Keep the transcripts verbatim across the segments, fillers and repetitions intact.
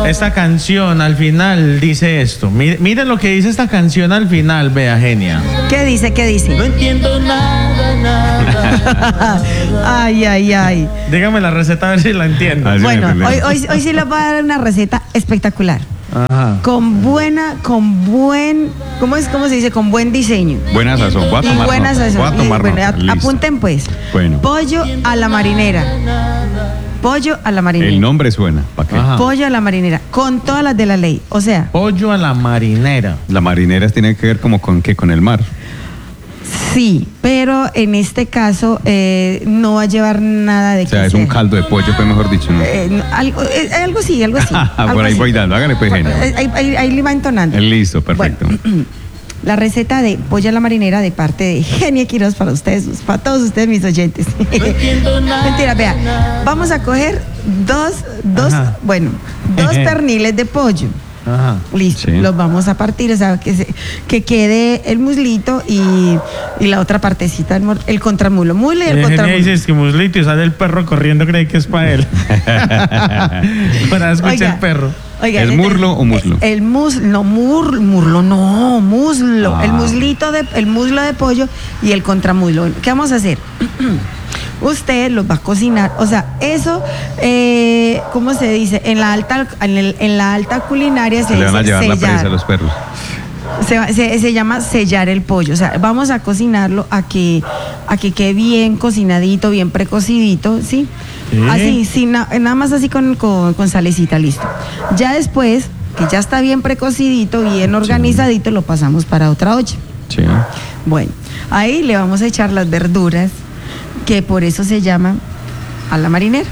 esta canción al final dice esto. Miren, miren lo que dice esta canción al final, vea, genia. ¿Qué dice? ¿Qué dice? No entiendo nada, nada. Ay, ay, ay. Dígame la receta a ver si la entiendo. Ah, sí, Bueno, me hoy, entendí. hoy, hoy sí les voy a dar una receta espectacular. Ajá. Con buena, con buen, ¿cómo es? ¿Cómo se dice? Con buen diseño. Buena sazón, voy a Y tomar buena nota, sazón. voy a Y tomar bueno, nota, a- listo. apunten pues. Bueno. Pollo a la marinera. Pollo a la marinera. El nombre suena, ¿para qué? Ajá. Pollo a la marinera. Con todas las de la ley. O sea, Pollo a la marinera. La marinera tiene que ver como con qué, con el mar. sí, pero en este caso eh, no va a llevar nada de O sea, que es un sea. caldo de pollo, pues mejor dicho, ¿no? Eh, no, algo, eh, algo sí, algo así. algo Por ahí así. voy dando, hágale pues, genio. Eh, Ahí, ahí- ahí le va entonando. Listo, perfecto. Bueno, la receta de pollo a la marinera de parte de Genia Quiroz para ustedes, para todos ustedes mis oyentes. Mentira, vea, vamos a coger dos, dos, Ajá. bueno, dos perniles de pollo. Ajá. Listo, Sí. los vamos a partir, o sea, que, se- que quede el muslito y, y la otra partecita, el, mor- el contramulo. Mulo y el Y genia contramulo. dice es que muslito y sale el perro corriendo, cree que es para él. Para escuchar Oiga, el perro. oiga, ¿Es le- muslo o muslo? El, el muslo, no, mur, muslo, no, muslo. Ah. El muslito de, el muslo de pollo y el contramuslo. ¿Qué vamos a hacer? Usted los va a cocinar, o sea, eso, eh, ¿cómo se dice? En la alta, en, el- en la alta culinaria se Se le van a dice llevar la sellar. presa a los perros. Se, va- se- se llama sellar el pollo. O sea, vamos a cocinarlo a que, a que quede bien cocinadito, bien precocidito, ¿sí? Sí. Así, sin na- nada más así con, con, con salecita, listo. Ya después, que ya está bien precocidito, bien organizadito, lo pasamos para otra olla. Sí. Bueno, ahí le vamos a echar las verduras, que por eso se llama a la marinera.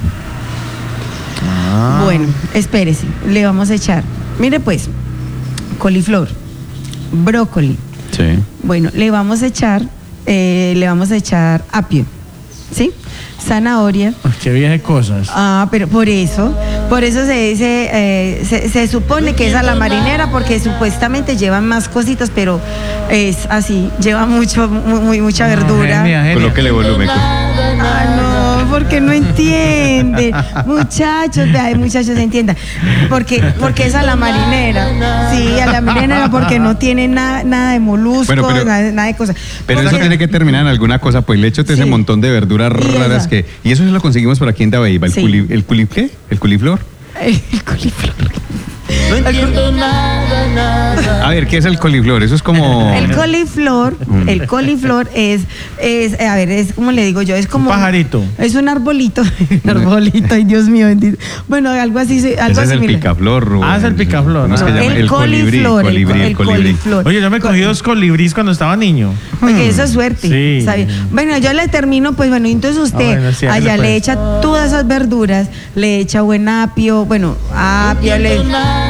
Ah. Bueno, espérese, le vamos a echar, mire pues, coliflor, brócoli. Sí. Bueno, le vamos a echar, eh, le vamos a echar apio, ¿sí? Zanahoria. Ay, qué vieja cosas. Ah, pero por eso, por eso se dice, eh, se, se supone que es a la marinera porque supuestamente llevan más cositas, pero es así, lleva mucho, muy, muy- mucha verdura. Genia, genia. Colóquele volumen. Ah, no, porque no entiende. Muchachos, vea, muchachos, entiendan. Porque, porque es a la marinera. Sí, a la marinera porque no tiene nada, nada de moluscos, Bueno, pero- nada, nada de cosas. Pero eso Porque- tiene que terminar en alguna cosa, pues le echo ese Sí. montón de verduras Y raras esa. que... Y eso sí lo conseguimos por aquí en Dabeiba, el Sí. culi... ¿El culi qué? ¿El culiflor? El coliflor. No entiendo nada, nada. A ver, ¿qué es el coliflor? Eso es como... El coliflor, Mm. el coliflor es, es, a ver, es como le digo yo, es como Un pajarito. Es un arbolito, un arbolito, ay Dios mío, bendito. Bueno, algo así, sí, algo Ese es el similar. picaflor, Rubén. Ah, es el picaflor, ¿Cómo es ¿no? que llama? el, El colibrí, coliflor, el colibrí, co- el colibrí. coliflor. Oye, yo me cogí dos colibrís cuando estaba niño. Porque eso es suerte. Sí. ¿sabe? Bueno, yo le termino, pues bueno, entonces usted Ah, bueno, sí, hágale, allá pues. le echa todas esas verduras, le echa buen apio, bueno, apio, le,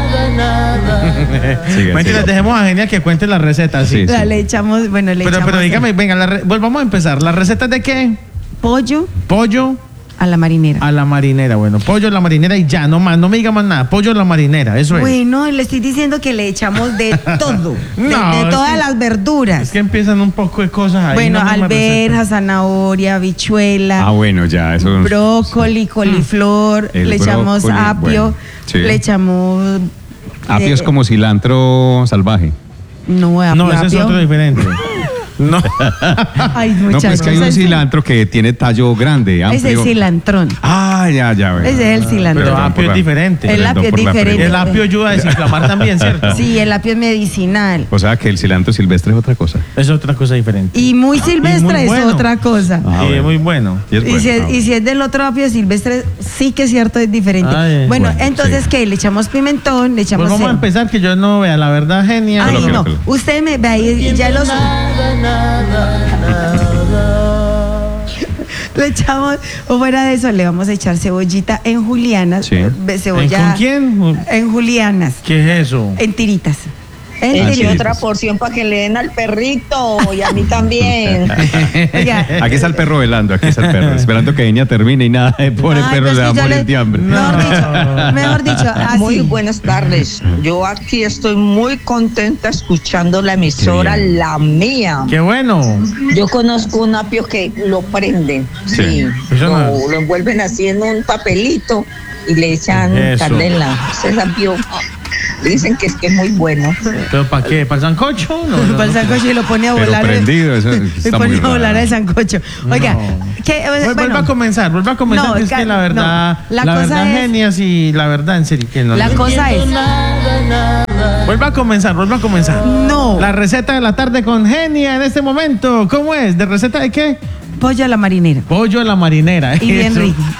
Siga, Mentira, siga. dejemos a Genia que cuente la receta, sí. Sí, la- le echamos, bueno, le Pero, echamos pero el dígame, venga, la re- volvamos a empezar. ¿La receta es de qué? pollo Pollo a la marinera. a la marinera. Bueno, pollo a la marinera y ya, no más, no me diga más nada. Pollo a la marinera, eso es. Bueno, le estoy diciendo que le echamos de todo, de, No, de es todas que- las verduras. Es que empiezan un poco de cosas ahí. Bueno, en la misma alberja, receta. zanahoria, habichuela, Ah, bueno, ya, eso... brócoli, coliflor, El le echamos brócoli, apio, bueno, sí. le echamos... Apio eh, es como cilantro salvaje. No, apio, No, ese es apio. otro diferente. No. Ay, No, muchachos. pues que hay un ese- cilantro que tiene tallo grande, Ese es amplio. cilantrón. Ah, ya, ya. bueno. Ese es el cilantro. Pero Perdón apio por es la- diferente. El perdón apio es por la diferente. El pregunta. apio ayuda a desinflamar también, ¿cierto? Sí, el apio es medicinal. O sea que el cilantro silvestre es otra cosa. Es otra cosa diferente. Y muy silvestre muy es bueno. otra cosa. Ah, y es bueno. muy bueno. Y es Y, bueno, si es, ah, y si es del otro apio silvestre, sí que es cierto, es diferente. Ay, bueno, bueno, entonces, sí. ¿qué? Le echamos pimentón, le echamos... Pues vamos a cebolla. empezar que yo no vea, la verdad, Genia. Ay, Colóquelo, no, colóquelo. usted me ve ahí, ya los... Le echamos, o fuera de eso, le vamos a echar cebollita en julianas. Sí. eh, Cebolla, ¿Con quién? En julianas, ¿Qué es eso? en tiritas. En Ah, Eche sí. tiritas. otra porción para que le den al perrito y a mí también. Oiga, Aquí está el perro velando, aquí está el perro, esperando que Enya termine y nada, el pobre ay, perro pues se va a que yo morir le- de hambre. Mejor dicho, mejor dicho, así. Muy buenas tardes. Yo aquí estoy muy contenta escuchando la emisora, Qué bien. la mía. Qué bueno. Yo conozco un apio que lo prenden, Sí. sí, Eso lo, no- lo envuelven así en un papelito y le echan Eso. canela. ¿Usted sabió? Dicen que es que es muy bueno. ¿Pero para qué? ¿Para el sancocho? No, no, Para el no. sancocho y lo pone a Pero volar. prendido, eso y está pone muy a volar raro. el sancocho. Oiga, No. que, eh, Vuel- bueno, vuelva a comenzar, vuelva a comenzar, No, que es ca- que la verdad, no, la la, cosa verdad, es- genias y la verdad, en serio, que no. la cosa es, Vuelva a comenzar, vuelva a comenzar. no, La receta de la tarde con Genia en este momento, ¿cómo es? ¿De receta de qué? pollo a la marinera. Pollo a la marinera. Y bien eso. rico.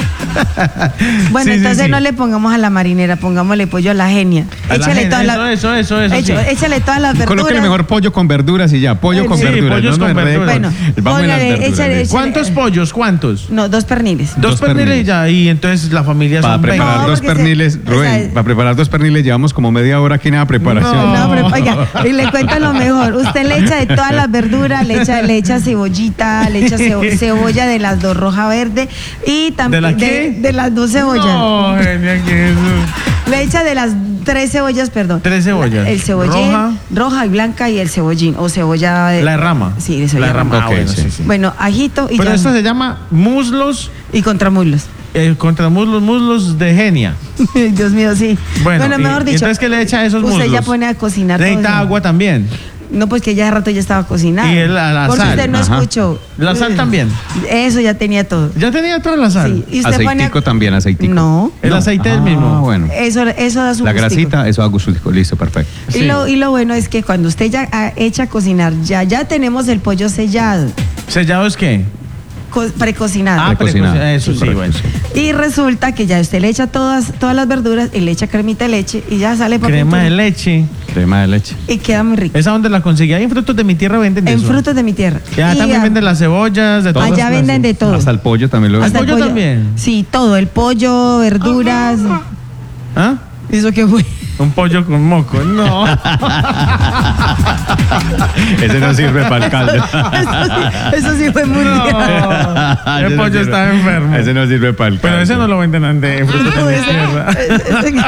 Bueno, Sí, sí, entonces sí. no le pongamos a la marinera, pongámosle pollo a la genia. A la Échale genia, todas eso, las eso, eso, eso, Hecho- sí. Échale todas las verduras. Colóquele mejor pollo con verduras y ya, pollo con Sí, verduras. pollos no con nos enrede verduras. Bueno, vamos en las póngale, verduras, échale- listo. ¿Cuántos pollos? ¿Cuántos? No, dos perniles. Dos, Dos perniles perniles. ya, y entonces la familia Para son veinte. preparar No, dos porque se- perniles, esa Rubén, es- para preparar dos perniles llevamos como media hora aquí en la preparación. No. No, pero oiga, y le cuento lo mejor. Usted le echa de todas las verduras, le echa, le echa cebollita, le echa cebo- cebolla de las dos roja verde y también ¿De la qué? de las dos cebollas. No, Genia, ¿qué es eso? Le echa de las tres cebollas, perdón. Tres cebollas. El cebollín, Roja. roja. y blanca y el cebollín o cebolla de La rama. Sí, de cebolla La rama. rama. Ah, Ok, bueno, sí. sí, sí. Bueno, ajito y Pero ya. esto se llama muslos, Y contramuslos. eh, contra muslos, muslos de Genia. Dios mío, sí. Bueno, y- mejor y dicho. entonces, ¿qué le echa a esos usted muslos? ya pone a cocinar todo Necesita eso. agua también. No, pues que ya de rato ya estaba cocinado. Y el- la- la Porque sal, usted no ajá. escuchó. La sal también. Eso ya tenía todo. Ya tenía toda la sal. Sí. Y usted pone Aceitico a- también, aceitico. No. El No. aceite es el Ah, mismo. bueno. Eso, eso da su La gustico. grasita, eso hago su listo, perfecto. Y, Sí. lo, y lo bueno es que cuando usted ya ah, echa a cocinar, ya, ya tenemos el pollo sellado, ¿Sellado es qué? co- precocinado. Ah, Precocinado. precocinado. Eso sí, Correcto, bueno. sí. Y resulta que ya usted le echa todas, todas las verduras y le echa cremita de leche y ya sale para Crema de leche. Crema de leche. Y queda muy rico. ¿Esa donde la conseguí? Ahí en Frutos de mi Tierra venden En eso. frutos de mi tierra. Ya Y, también ah, venden las cebollas, de todas allá las venden de clases. todo. Hasta el pollo también lo Hasta ¿El el pollo también? Sí, todo. El pollo, verduras. ¿Ah? ¿Eso qué fue? Un pollo con moco. No. Ese no sirve para el caldo. Eso sí, eso sí fue muy No. bien. El Ese no pollo sirve- está enfermo. Ese no sirve para el caldo. Pero ese no lo venden en de- en Frutos de No, mi ese- Tierra. ese-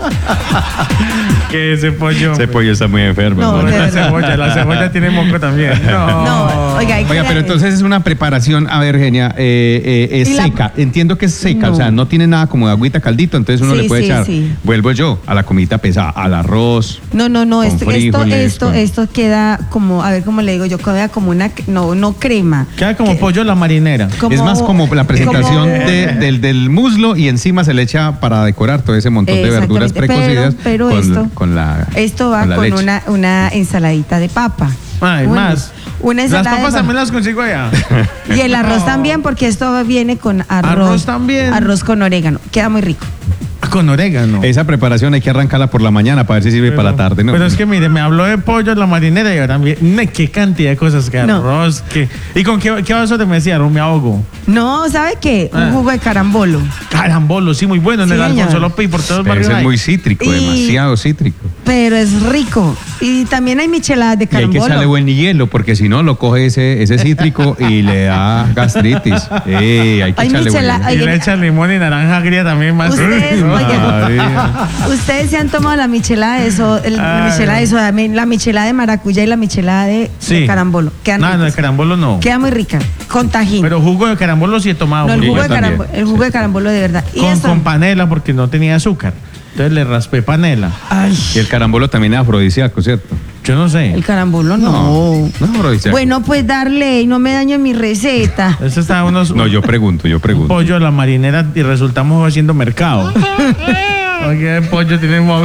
Que ese pollo. Ese pollo está muy enfermo. No, No, hermano. de la verdad. cebolla, la cebolla tiene moco también. No. No, oiga, hay que- Oiga, pero entonces es una preparación, a ver, Genia, eh, eh, es Y la- seca. Entiendo que es seca, No. o sea, no tiene nada como de agüita caldito, entonces uno Sí, le puede sí, echar. sí. Vuelvo yo a la comidita pesada, al arroz. No, no, no, Con esto, esto, frijoles, esto, con- esto queda como, a ver cómo le digo yo, queda como una, no, no crema. Queda como Que- pollo a la marinera. como- es más como la presentación como- de- del, del muslo y encima se le echa para decorar todo ese montón de verduras Exactamente, precocidas pero- pero con, esto- con la Esto va la con, leche. una, una ensaladita de papa. Ay, Una- más. Una Las ensalada de papas papa. también las consigo allá. Y el arroz No. también, porque esto viene con arroz. Arroz también. Arroz con orégano. Queda muy rico. Con orégano. Esa preparación hay que arrancarla por la mañana para ver si sirve para la tarde, ¿no? Pero es que mire, me habló de pollo en la marinera y ahora mire, ne, qué cantidad de cosas que No. arroz, que ¿y con qué, qué vaso te me decía? Me ahogo. No, ¿sabe qué? Un Ah. jugo de carambolo. Carambolo, sí, muy bueno en Sí, el señor. Alfonso López y por todos los Pero barrios. ese es hay. muy cítrico, Y- demasiado cítrico. Pero es rico. Y también hay micheladas de Y hay que carambolo. echarle buen hielo, porque si no lo coge ese, ese cítrico y le da gastritis. Ey, hay que Hay echarle buen michela- hielo. hay- Y le echan limón y naranja agria también más. Ustedes, No, oigan. María. Ustedes se han tomado la michelada de eso, el, la Ay. michelada de soda, la michelada de maracuyá y la michelada de, Sí. de carambolo. Quedan No, no, el ricas. carambolo no. Queda muy rica. Con tajín. Pero jugo de carambolo sí he tomado. no, el porque- jugo, yo de también, carambolo, el jugo de carambolo de verdad. Y con, eso- con panela porque no tenía azúcar. Entonces le raspé panela. Ay, Y el carambolo también es afrodisíaco, ¿cierto? Yo no sé. el carambolo no. No es afrodisíaco. Bueno, pues darle y no me dañen mi receta. Eso está unos No, yo pregunto, yo un pregunto. pollo a la marinera y resultamos haciendo mercado. Oye, el pollo tiene moco.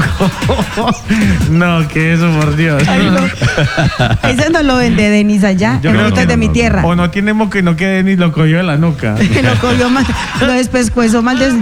No, que eso, por Dios. Ay, no. Ese no lo vende Denis allá, Yo en creo frutos que de no, mi no, tierra. O no tiene moco y no quede ni lo cogió de la nuca. Que lo cogió mal, lo despescuezó mal de...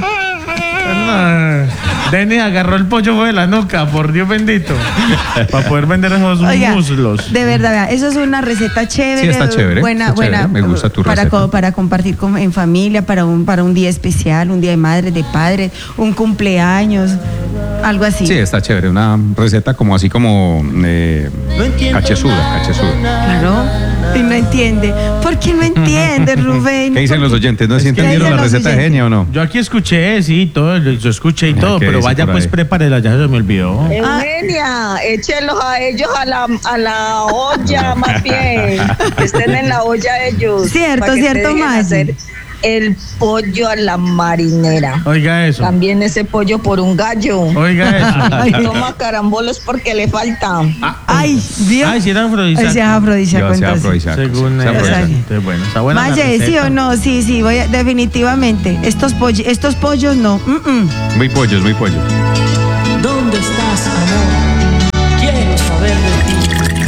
No. Denis agarró el pollo fue de la nuca, por Dios bendito. Para poder vender esos Oiga, muslos. de verdad, vea, eso es una receta chévere. Sí, está chévere, Buena, está buena. chévere, me gusta tu para, receta. co- para compartir con- en familia, para un, para un día especial, un día de madres, de padres, un cumpleaños, algo así. Sí, está chévere. Una receta como así como eh, cachezuda, cachezuda. Claro. Y no entiende. ¿Por qué no entiende, Rubén? ¿Qué dicen los oyentes? ¿No Es si que- entendieron ¿Qué la dicen los receta de oyentes? Genia o no? Yo aquí escuché, sí, todo, yo escuché y Mira, todo, ¿qué pero dice vaya por pues ahí? prepárela, ya se me olvidó. Eugenia, échelos a ellos a la, a la olla más bien. Que estén en la olla ellos. Cierto, para que te cierto, dejen Maggi. hacer el pollo a la marinera. Oiga eso. También ese pollo por un gallo. Oiga eso. Toma carambolos porque le falta. Ay, Dios. Ay, si era Ay, afrodisíaco. sí, es afrodisíaco, Yo sea entonces. afrodisíaco. Según Sea él. afrodisíaco. Entonces, bueno, está buena la Valle, ¿sí receta. o no? Sí, sí, voy a- definitivamente. Estos, poll- estos pollos no. Mm, mm. Muy pollos, muy pollos. ¿Dónde estás, amor? Quiero saber de ti.